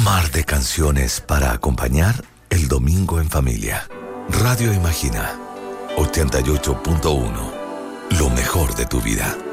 mar de canciones para acompañar el domingo en familia. Radio Imagina 88.1. Lo mejor de tu vida.